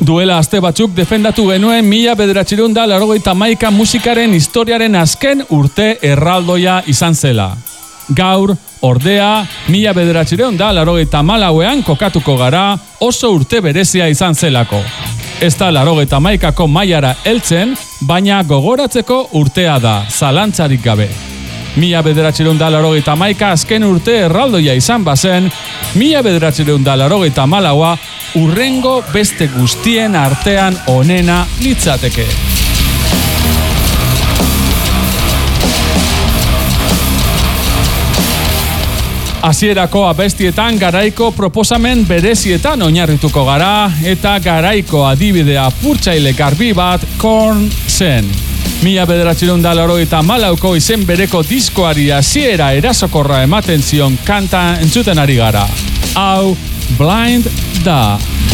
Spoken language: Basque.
Duela aste batzuk defendatu genuen 1981 musikaren historiaren azken urte erraldoia izan zela. Gaur, ordea, 1984ean kokatuko gara oso urte berezia izan zelako. Ez da 81ko mailara heltzen, baina gogoratzeko urtea da, zalantzarik gabe. 1981 azken urte erraldoia izan bazen, 1984 urrengo beste guztien artean onena litzateke. Hasierako abestietan garaiko proposamen berezietan oinarrituko gara eta garaiko adibidea apurtzaile garbi bat Korn zen. 1984ko izen bereko diskoari hasiera erasokorra ematen zion kanta entzuten ari gara. Hau Blind da.